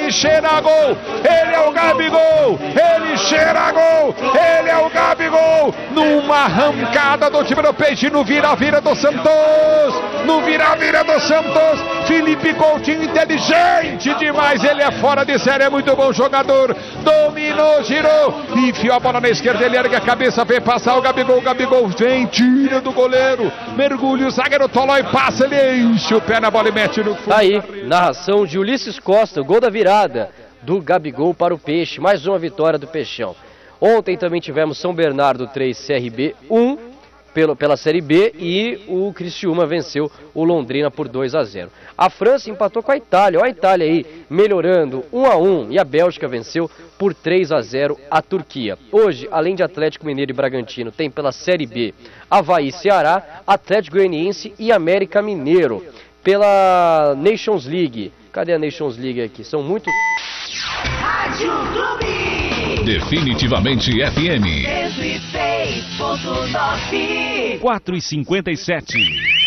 ele cheira a gol, ele é o Gabigol, ele cheira a gol, ele é o Gabigol, numa arrancada do time do Peixe, no vira-vira do Santos, no vira-vira do Santos, Felipe Coutinho, inteligente demais, ele é fora de série, é muito bom jogador, dominou, girou, enfiou a bola na esquerda, ele ergue a cabeça, vem passar o Gabigol vem, tira do goleiro, mergulha, o zagueiro Tolói passa, ele enche o pé na bola e mete no fundo. Aí, narração de Ulisses Costa, o gol da virada do Gabigol para o Peixe, mais uma vitória do Peixão. Ontem também tivemos São Bernardo 3, CRB 1, pela Série B, e o Criciúma venceu o Londrina por 2-0. A França empatou com a Itália, olha a Itália aí melhorando 1-1, e a Bélgica venceu por 3-0 a Turquia. Hoje, além de Atlético Mineiro e Bragantino, tem pela Série B Avaí, Ceará, Atlético Goianiense e América Mineiro. Pela Nations League, cadê a Nations League aqui? São muito... Rádio Clube. Definitivamente FM. 106.9. 4h57.